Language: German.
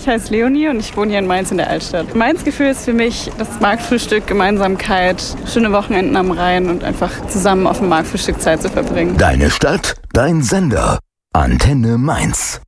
heiße Leonie und ich wohne hier in Mainz in der Altstadt. Mainz-Gefühl ist für mich das Marktfrühstück, Gemeinsamkeit, schöne Wochenenden am Rhein und einfach zusammen auf dem Marktfrühstück Zeit zu verbringen. Deine Stadt, dein Sender. Antenne Mainz.